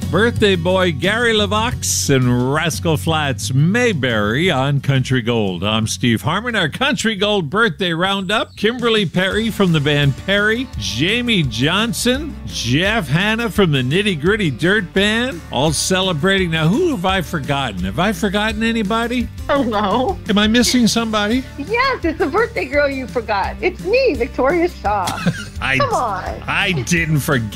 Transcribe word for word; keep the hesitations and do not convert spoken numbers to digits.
Birthday boy Gary LaVox and Rascal Flatts Mayberry on Country Gold. I'm Steve Harmon. Our Country Gold birthday roundup. Kimberly Perry from the band Perry. Jamie Johnson. Jeff Hanna from the Nitty Gritty Dirt Band. All celebrating. Now, who have I forgotten? Have I forgotten anybody? Oh, no. Am I missing somebody? Yes, it's the birthday girl you forgot. It's me, Victoria Shaw. I, Come on. I didn't forget.